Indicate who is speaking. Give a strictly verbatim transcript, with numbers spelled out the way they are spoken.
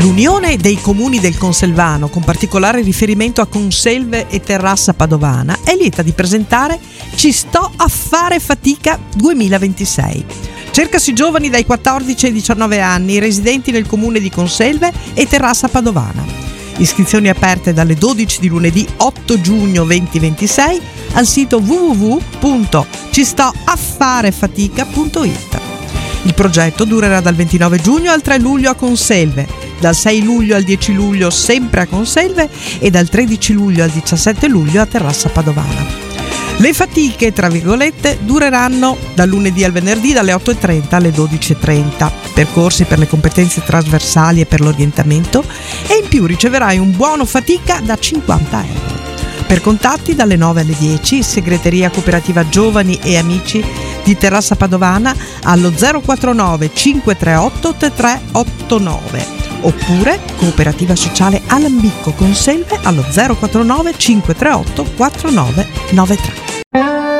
Speaker 1: L'Unione dei Comuni del Conselvano, con particolare riferimento a Conselve e Terrassa Padovana, è lieta di presentare Ci sto a fare fatica duemilaventisei. Cercasi giovani dai quattordici ai diciannove anni residenti nel comune di Conselve e Terrassa Padovana. Iscrizioni aperte dalle dodici di lunedì otto giugno duemilaventisei al sito w w w punto ci sto a fare fatica punto i t. Il progetto durerà dal ventinove giugno al tre luglio a Conselve, dal sei luglio al dieci luglio sempre a Conselve e dal tredici luglio al diciassette luglio a Terrassa Padovana. Le fatiche, tra virgolette, dureranno dal lunedì al venerdì dalle otto e trenta alle dodici e trenta. Percorsi per le competenze trasversali e per l'orientamento, e in più riceverai un buono fatica da cinquanta euro. Per contatti dalle nove alle dieci, segreteria cooperativa Giovani e Amici di Terrassa Padovana allo zero quattro nove cinque tre otto tre tre otto nove, oppure cooperativa sociale Alambicco Conselve allo zero quattro nove cinque tre otto quattro nove nove tre.